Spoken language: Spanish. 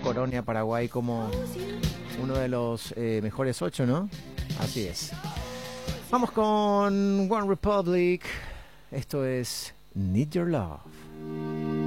Coronia, Paraguay como uno de los mejores 8, ¿no? Así es. Vamos con One Republic. Esto es Need Your Love.